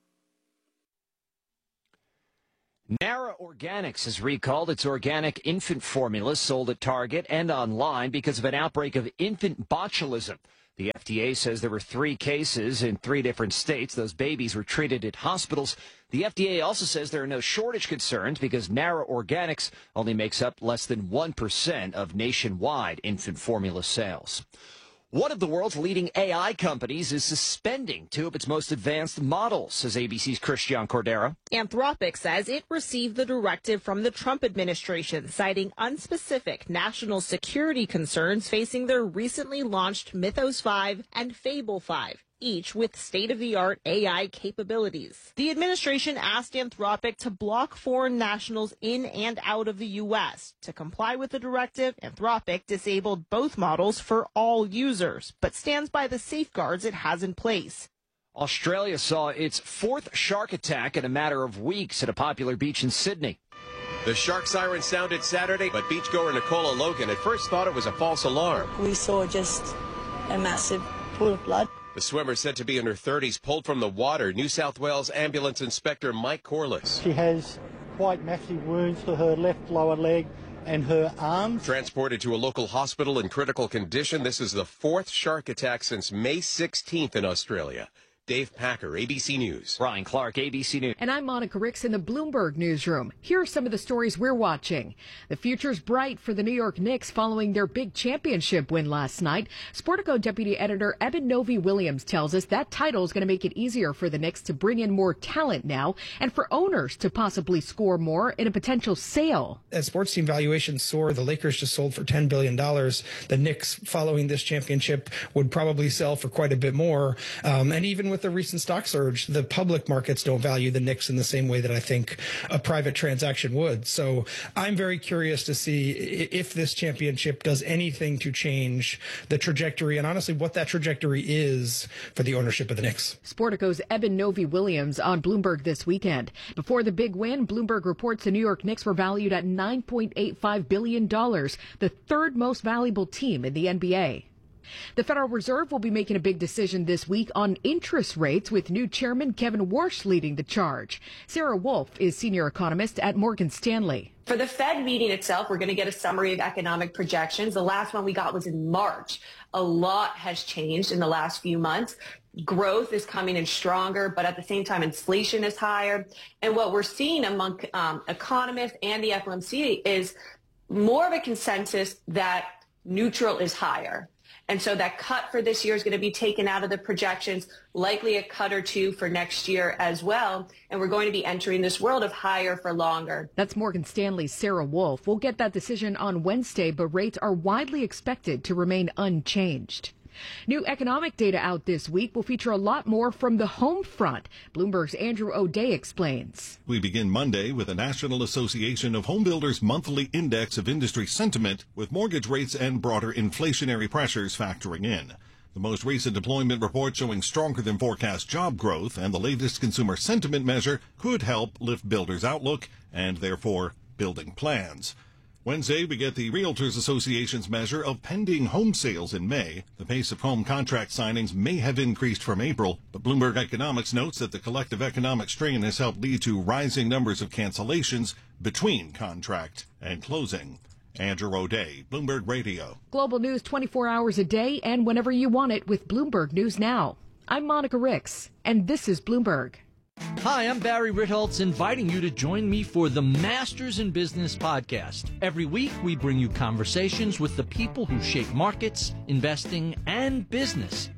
Nara Organics has recalled its organic infant formula sold at Target and online because of an outbreak of infant botulism. The FDA says there were 3 cases in 3 different states. Those babies were treated at hospitals. The FDA also says there are no shortage concerns because Nara Organics only makes up less than 1% of nationwide infant formula sales. One of the world's leading AI companies is suspending 2 of its most advanced models, says ABC's Christian Cordero. Anthropic says it received the directive from the Trump administration, citing unspecific national security concerns facing their recently launched Mythos 5 and Fable 5. Each with state-of-the-art AI capabilities. The administration asked Anthropic to block foreign nationals in and out of the U.S. To comply with the directive, Anthropic disabled both models for all users, but stands by the safeguards it has in place. Australia saw its 4th shark attack in a matter of weeks at a popular beach in Sydney. The shark siren sounded Saturday, but beachgoer Nicola Logan at first thought it was a false alarm. We saw just a massive pool of blood. The swimmer, said to be in her 30s, pulled from the water. New South Wales Ambulance Inspector Mike Corliss. She has quite massive wounds to her left lower leg and her arms. Transported to a local hospital in critical condition. This is the 4th shark attack since May 16th in Australia. Dave Packer, ABC News. Brian Clark, ABC News. And I'm Monica Ricks in the Bloomberg Newsroom. Here are some of the stories we're watching. The future's bright for the New York Knicks following their big championship win last night. Sportico deputy editor Eben Novy-Williams tells us that title is going to make it easier for the Knicks to bring in more talent now and for owners to possibly score more in a potential sale. As sports team valuations soar, the Lakers just sold for $10 billion. The Knicks, following this championship, would probably sell for quite a bit more. And even with the recent stock surge, the public markets don't value the Knicks in the same way that I think a private transaction would. So I'm very curious to see if this championship does anything to change the trajectory and honestly what that trajectory is for the ownership of the Knicks. Sportico's Eben Novy-Williams on Bloomberg this weekend. Before the big win, Bloomberg reports the New York Knicks were valued at $9.85 billion, the 3rd most valuable team in the NBA. The Federal Reserve will be making a big decision this week on interest rates, with new chairman Kevin Warsh leading the charge. Sarah Wolf is senior economist at Morgan Stanley. For the Fed meeting itself, we're going to get a summary of economic projections. The last one we got was in March. A lot has changed in the last few months. Growth is coming in stronger, but at the same time, inflation is higher. And what we're seeing among economists and the FOMC is more of a consensus that neutral is higher. And so that cut for this year is going to be taken out of the projections, likely a cut or 2 for next year as well. And we're going to be entering this world of higher for longer. That's Morgan Stanley's Sarah Wolf. We'll get that decision on Wednesday, but rates are widely expected to remain unchanged. New economic data out this week will feature a lot more from the home front. Bloomberg's Andrew O'Day explains. We begin Monday with the National Association of Home Builders monthly index of industry sentiment, with mortgage rates and broader inflationary pressures factoring in. The most recent employment report showing stronger than forecast job growth and the latest consumer sentiment measure could help lift builders' outlook and therefore building plans. Wednesday, we get the Realtors Association's measure of pending home sales in May. The pace of home contract signings may have increased from April, but Bloomberg Economics notes that the collective economic strain has helped lead to rising numbers of cancellations between contract and closing. Andrew O'Day, Bloomberg Radio. Global news 24 hours a day and whenever you want it with Bloomberg News Now. I'm Monica Ricks, and this is Bloomberg. Hi, I'm Barry Ritholtz, inviting you to join me for the Masters in Business podcast. Every week, we bring you conversations with the people who shape markets, investing, and business.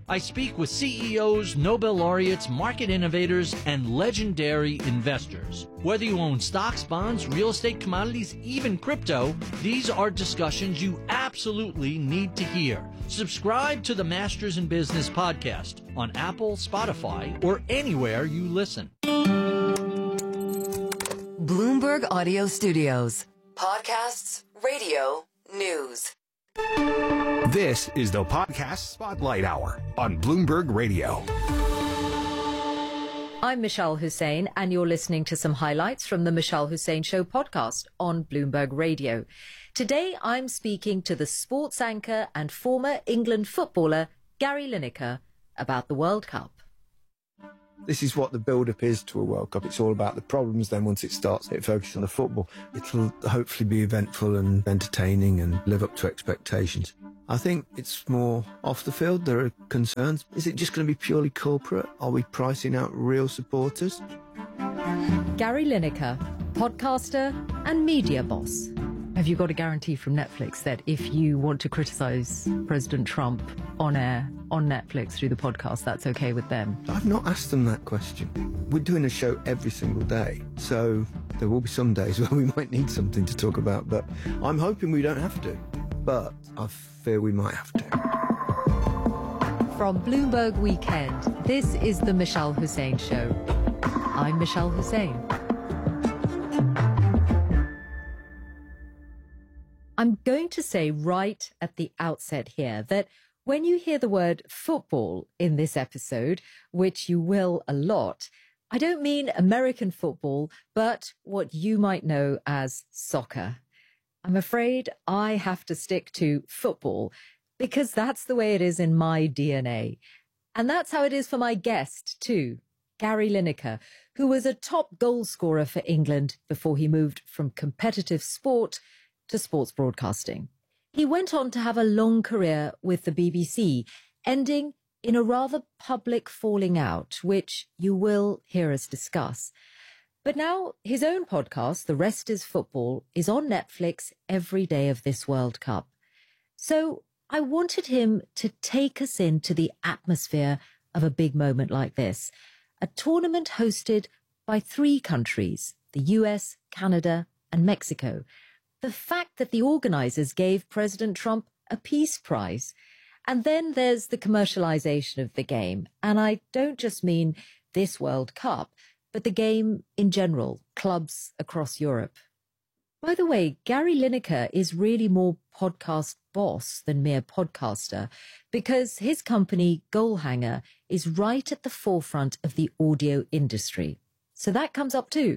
I speak with CEOs, Nobel laureates, market innovators, and legendary investors. Whether you own stocks, bonds, real estate, commodities, even crypto, these are discussions you absolutely need to hear. Subscribe to the Masters in Business podcast on Apple, Spotify, or anywhere you listen. Bloomberg Audio Studios. Podcasts, radio, news. This is the Podcast Spotlight Hour on Bloomberg Radio. I'm Michelle Hussein, and you're listening to some highlights from the Michelle Hussein Show podcast on Bloomberg Radio. Today, I'm speaking to the sports anchor and former England footballer Gary Lineker about the World Cup. This is what the build-up is to a World Cup. It's all about the problems. Then once it starts, it focuses on the football. It'll hopefully be eventful and entertaining and live up to expectations. I think it's more off the field. There are concerns. Is it just going to be purely corporate? Are we pricing out real supporters? Gary Lineker, podcaster and media boss. Have you got a guarantee from Netflix that if you want to criticise President Trump on air, on Netflix through the podcast, that's okay with them? I've not asked them that question. We're doing a show every single day, so there will be some days where we might need something to talk about, but I'm hoping we don't have to. But I fear we might have to. From Bloomberg Weekend, this is the Michelle Hussein Show. I'm Michelle Hussein. I'm going to say right at the outset here that when you hear the word football in this episode, which you will a lot, I don't mean American football, but what you might know as soccer. I'm afraid I have to stick to football because that's the way it is in my DNA. And that's how it is for my guest too, Gary Lineker, who was a top goal scorer for England before he moved from competitive sport to sports broadcasting. He went on to have a long career with the BBC, ending in a rather public falling out, which you will hear us discuss. But now his own podcast, The Rest is Football, is on Netflix every day of this World Cup. So I wanted him to take us into the atmosphere of a big moment like this, a tournament hosted by 3 countries, the US, Canada and Mexico. The fact that the organisers gave President Trump a peace prize. And then there's the commercialisation of the game. And I don't just mean this World Cup, but the game in general, clubs across Europe. By the way, Gary Lineker is really more podcast boss than mere podcaster because his company, Goalhanger, is right at the forefront of the audio industry. So that comes up too.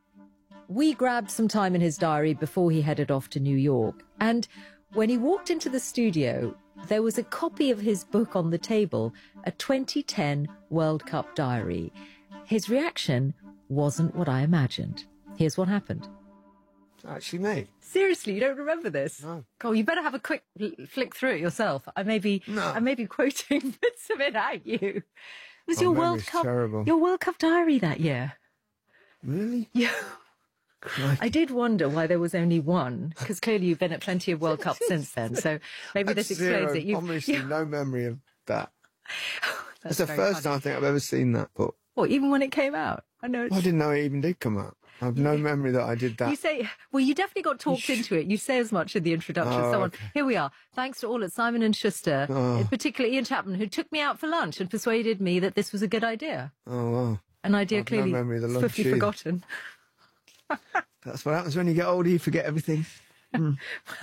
We grabbed some time in his diary before he headed off to New York. And when he walked into the studio, there was a copy of his book on the table, a 2010 World Cup diary. His reaction wasn't what I imagined. Here's what happened. It's actually me. Seriously, you don't remember this? No. Cole, you better have a quick flick through it yourself. I may be quoting bits of it at you. It was your World Cup diary that year. Really? Yeah. Crikey. I did wonder why there was only one, because clearly you've been at plenty of World Cups since then, so maybe this explains it. Obviously no memory of that. It's the first time I think I've ever seen that book. What, even when it came out? I know. I didn't know it even did come out. I have no memory that I did that. You say, well, you definitely got talked into it. You say as much in the introduction. Okay. Here we are. Thanks to all at Simon & Schuster, particularly Ian Chapman, who took me out for lunch and persuaded me that this was a good idea. Oh, wow. An idea clearly no memory of the lunch swiftly forgotten. That's what happens when you get older, you forget everything. Well,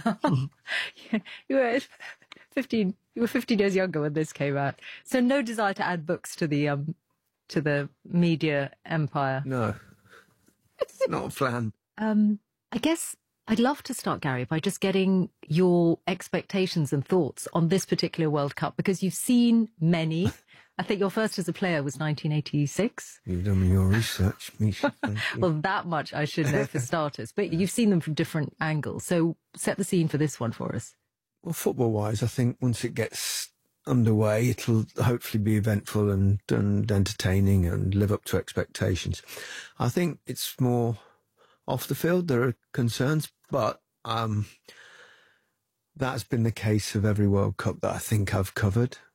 you were 15 years younger when this came out. So no desire to add books to the media empire. No. It's not a plan. I guess I'd love to start, Gary, by just getting your expectations and thoughts on this particular World Cup, because you've seen many. I think your first as a player was 1986. You've done your research, Misha. Well, that much I should know for starters. But you've seen them from different angles. So set the scene for this one for us. Well, football-wise, I think once it gets underway, it'll hopefully be eventful and entertaining and live up to expectations. I think it's more off the field. There are concerns, but that's been the case of every World Cup that I think I've covered.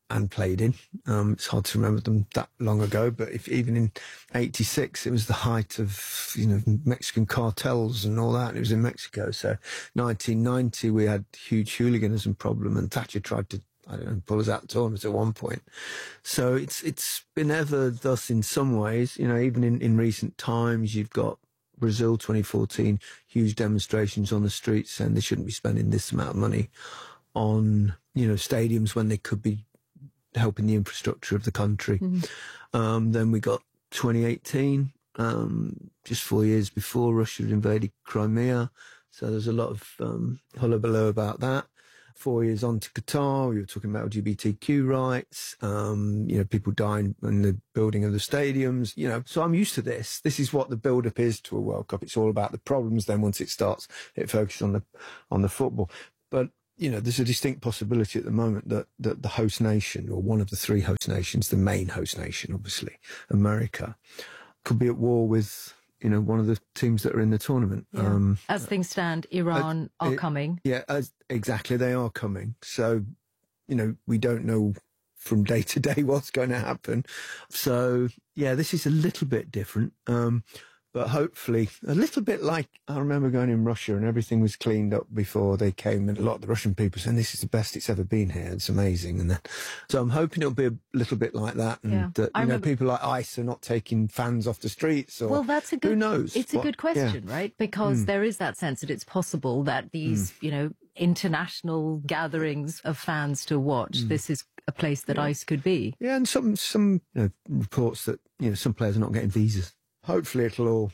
and played in. It's hard to remember them that long ago, but even in '86, it was the height of, Mexican cartels and all that. It was in Mexico. So 1990, we had huge hooliganism problem, and Thatcher tried to, pull us out of the tournament at one point. So it's been ever thus in some ways. Even in recent times, you've got Brazil 2014, huge demonstrations on the streets saying they shouldn't be spending this amount of money on, stadiums when they could be helping the infrastructure of the country. Then we got 2018, just 4 years before Russia had invaded Crimea. So there's a lot of hullabaloo about that. 4 years on to Qatar, we were talking about LGBTQ rights, people dying in the building of the stadiums, So I'm used to this. This is what the build-up is to a World Cup. It's all about the problems. Then once it starts, it focuses on the football. But there's a distinct possibility at the moment that the host nation, or one of the three host nations, the main host nation, obviously, America, could be at war with, one of the teams that are in the tournament. Yeah. As things stand, Iran are coming. Yeah, exactly. They are coming. So, we don't know from day to day what's going to happen. So, yeah, this is a little bit different. But hopefully, a little bit like, I remember going in Russia and everything was cleaned up before they came, and a lot of the Russian people saying, this is the best it's ever been here. It's amazing. And then, so I'm hoping it'll be a little bit like that. And that, people like ICE are not taking fans off the streets. Or, that's a good, who knows? It's a good question, right? Because there is that sense that it's possible that these, international gatherings of fans to watch, this is a place that ICE could be. Yeah. And some reports that, some players are not getting visas. Hopefully it'll all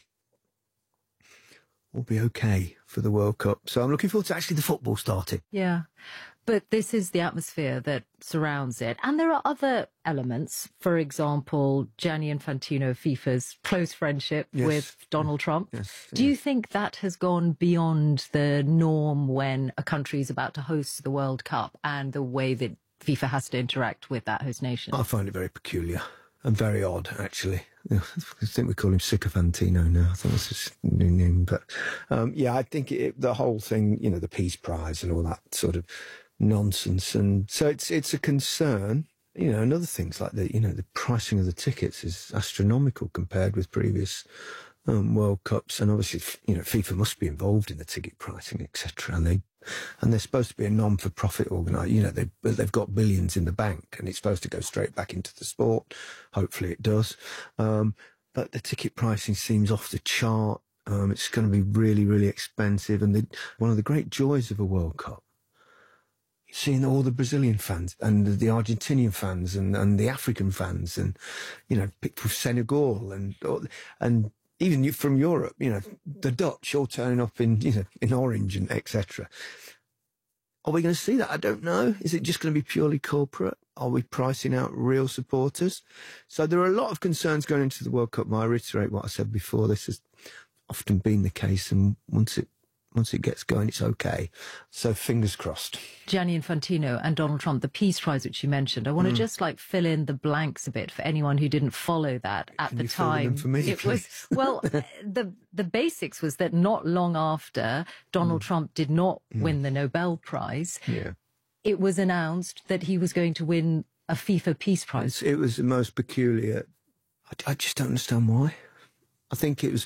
be okay for the World Cup. So I'm looking forward to actually the football starting. Yeah. But this is the atmosphere that surrounds it. And there are other elements. For example, Gianni Infantino, FIFA's close friendship with Donald Trump. Yes. Do you think that has gone beyond the norm when a country is about to host the World Cup and the way that FIFA has to interact with that host nation? I find it very peculiar and very odd, actually. I think we call him Sycophantino now. I think that's his new name. But, I think the whole thing, the Peace Prize and all that sort of nonsense. And so it's a concern. And other things like the pricing of the tickets is astronomical compared with previous World Cups. And obviously, FIFA must be involved in the ticket pricing, etc. And they're supposed to be a non-for-profit organisation. They've got billions in the bank, and it's supposed to go straight back into the sport. Hopefully it does. But the ticket pricing seems off the chart. It's going to be really, really expensive. And one of the great joys of a World Cup, seeing all the Brazilian fans and the Argentinian fans and the African fans and, people from Senegal and even from Europe, the Dutch all turning up in orange and etc. Are we going to see that? I don't know. Is it just going to be purely corporate? Are we pricing out real supporters? So there are a lot of concerns going into the World Cup. I reiterate what I said before. This has often been the case, and once it gets going, it's okay. So fingers crossed. Gianni Infantino and Donald Trump, the Peace Prize, which you mentioned. I want to just fill in the blanks a bit for anyone who didn't follow that at the time. For me, it was the basics was that not long after Donald Trump did not win the Nobel Prize, it was announced that he was going to win a FIFA Peace Prize. It was the most peculiar. I just don't understand why. I think it was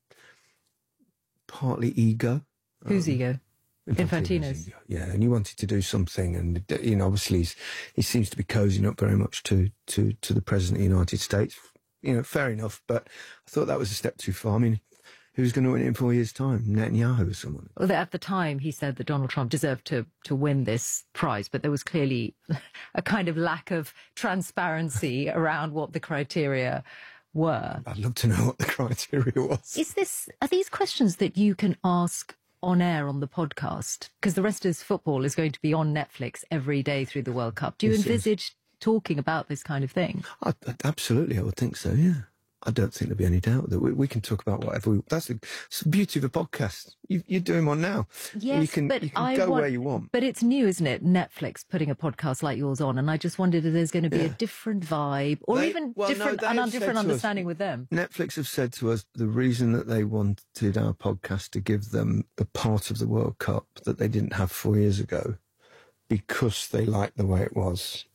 partly ego. Whose ego? Infantino's. Ego. Yeah, and he wanted to do something, and obviously he seems to be cozying up very much to the President of the United States. Fair enough, but I thought that was a step too far. I mean, who's going to win it in 4 years' time? Netanyahu or someone? Well, at the time, he said that Donald Trump deserved to win this prize, but there was clearly a kind of lack of transparency around what the criteria were. I'd love to know what the criteria was. Are these questions that you can ask on air on the podcast? Because the rest of football is going to be on Netflix every day through the World Cup. Do you envisage talking about this kind of thing? Absolutely, I would think so, yeah. I don't think there'll be any doubt that we can talk about whatever that's the beauty of a podcast. You're doing one now. Yes, you can go where you want. But it's new, isn't it? Netflix putting a podcast like yours on, and I just wondered if there's going to be a different vibe or different understanding with them. Netflix have said to us the reason that they wanted our podcast to give them the part of the World Cup that they didn't have 4 years ago, because they liked the way it was.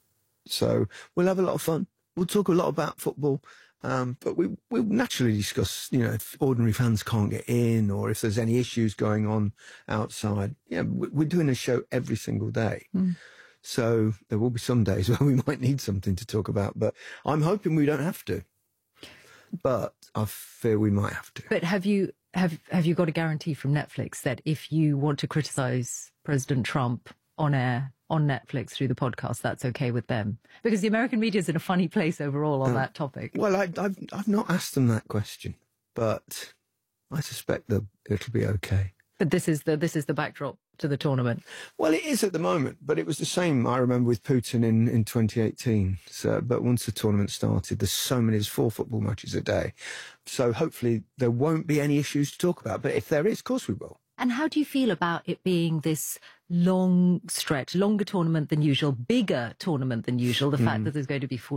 So we'll have a lot of fun. We'll talk a lot about football. But we'll naturally discuss, if ordinary fans can't get in or if there's any issues going on outside. Yeah, we're doing a show every single day. So there will be some days where we might need something to talk about, but I'm hoping we don't have to. But I fear we might have to. But have you got a guarantee from Netflix that if you want to criticize President Trump on air, on Netflix through the podcast, that's okay with them? Because the American media is in a funny place overall on that topic. Well, I've not asked them that question, but I suspect that it'll be okay. But this is the backdrop to the tournament. Well, it is at the moment, but it was the same, I remember, with Putin in 2018. So, but once the tournament started, there's 4 football matches a day. So hopefully there won't be any issues to talk about. But if there is, of course we will. And how do you feel about it being this long stretch, longer tournament than usual, bigger tournament than usual, the fact that there's going to be 40